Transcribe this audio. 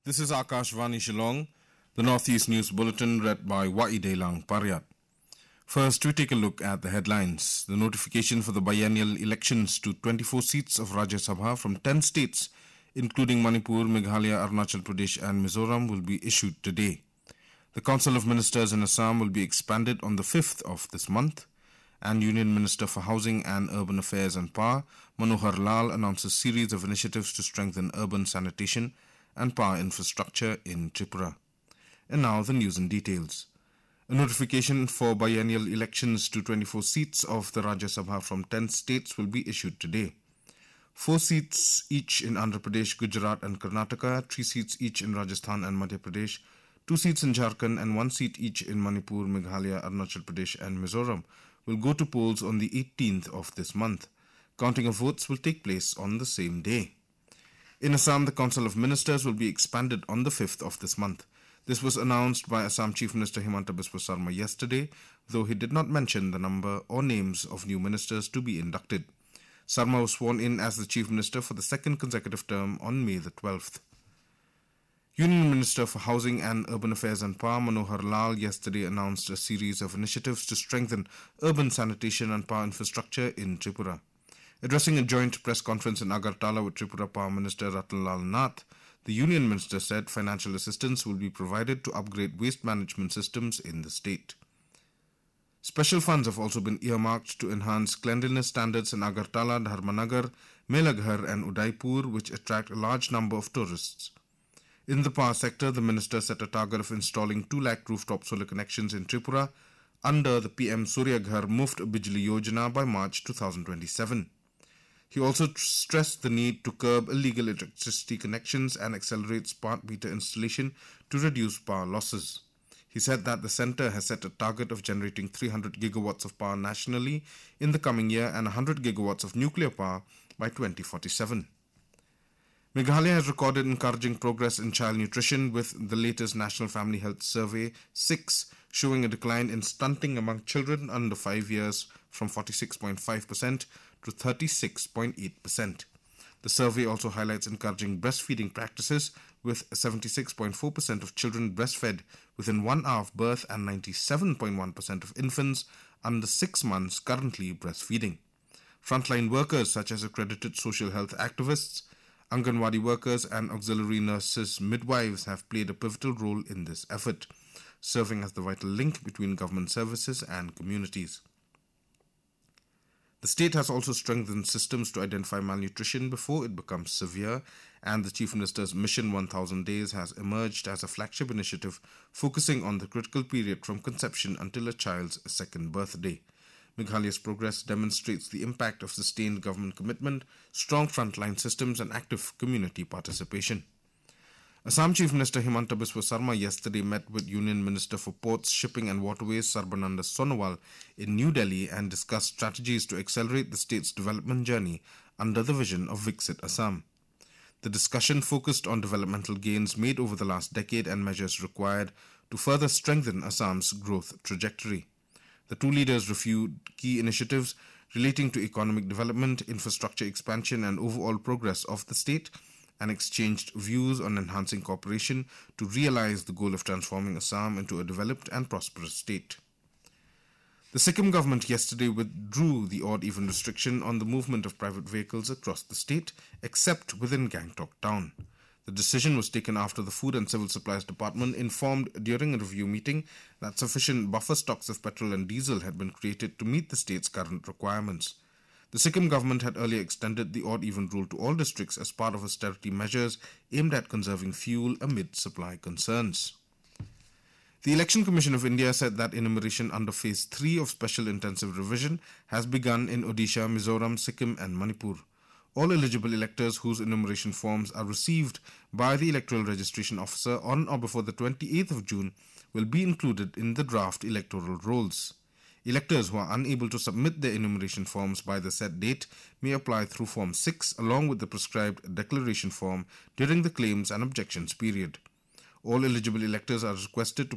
This is Akashvani Shillong, the Northeast News Bulletin read by Waidelang Paryat. First, we take a look at the headlines. The notification for the biennial elections to 24 seats of Rajya Sabha from 10 states, including Manipur, Meghalaya, Arunachal Pradesh and Mizoram, will be issued today. The Council of Ministers in Assam will be expanded on the 5th of this month, and Union Minister for Housing and Urban Affairs and Power, Manohar Lal, announced a series of initiatives to strengthen urban sanitation and power infrastructure in Tripura. And now the news in details. A notification for biennial elections to 24 seats of the Rajya Sabha from 10 states will be issued today. 4 seats each in Andhra Pradesh, Gujarat and Karnataka, 3 seats each in Rajasthan and Madhya Pradesh, 2 seats in Jharkhand and 1 seat each in Manipur, Meghalaya, Arunachal Pradesh and Mizoram will go to polls on the 18th of this month. Counting of votes will take place on the same day. In Assam, the Council of Ministers will be expanded on the 5th of this month. This was announced by Assam Chief Minister Himanta Biswa Sarma yesterday, though he did not mention the number or names of new ministers to be inducted. Sarma was sworn in as the Chief Minister for the second consecutive term on May the 12th. Union Minister for Housing and Urban Affairs and Power, Manohar Lal, yesterday announced a series of initiatives to strengthen urban sanitation and power infrastructure in Tripura. Addressing a joint press conference in Agartala with Tripura Power Minister Ratanlal Nath, the Union Minister said financial assistance will be provided to upgrade waste management systems in the state. Special funds have also been earmarked to enhance cleanliness standards in Agartala, Dharmanagar, Melaghar and Udaipur, which attract a large number of tourists. In the power sector, the minister set a target of installing 2 lakh rooftop solar connections in Tripura under the PM Surya Ghar Muft Bijli Yojana by March 2027. He also stressed the need to curb illegal electricity connections and accelerate smart meter installation to reduce power losses. He said that the centre has set a target of generating 300 gigawatts of power nationally in the coming year and 100 gigawatts of nuclear power by 2047. Meghalaya has recorded encouraging progress in child nutrition, with the latest National Family Health Survey 6 showing a decline in stunting among children under 5 years from 46.5% to 36.8%. The survey also highlights encouraging breastfeeding practices, with 76.4% of children breastfed within 1 hour of birth and 97.1% of infants under 6 months currently breastfeeding. Frontline workers such as accredited social health activists, Anganwadi workers and auxiliary nurses midwives have played a pivotal role in this effort, serving as the vital link between government services and communities. The state has also strengthened systems to identify malnutrition before it becomes severe, and the Chief Minister's Mission 1000 Days has emerged as a flagship initiative focusing on the critical period from conception until a child's second birthday. Meghalaya's progress demonstrates the impact of sustained government commitment, strong frontline systems and active community participation. Assam Chief Minister Himanta Biswa Sarma yesterday met with Union Minister for Ports, Shipping and Waterways Sarbananda Sonowal in New Delhi and discussed strategies to accelerate the state's development journey under the vision of Viksit Assam. The discussion focused on developmental gains made over the last decade and measures required to further strengthen Assam's growth trajectory. The two leaders reviewed key initiatives relating to economic development, infrastructure expansion and overall progress of the state, and exchanged views on enhancing cooperation to realize the goal of transforming Assam into a developed and prosperous state. The Sikkim government yesterday withdrew the odd-even restriction on the movement of private vehicles across the state, except within Gangtok town. The decision was taken after the Food and Civil Supplies Department informed during a review meeting that sufficient buffer stocks of petrol and diesel had been created to meet the state's current requirements. The Sikkim government had earlier extended the odd-even rule to all districts as part of austerity measures aimed at conserving fuel amid supply concerns. The Election Commission of India said that enumeration under Phase 3 of Special Intensive Revision has begun in Odisha, Mizoram, Sikkim and Manipur. All eligible electors whose enumeration forms are received by the Electoral Registration Officer on or before the 28th of June will be included in the draft electoral rolls. Electors who are unable to submit their enumeration forms by the set date may apply through Form 6 along with the prescribed declaration form during the claims and objections period. All eligible electors are requested to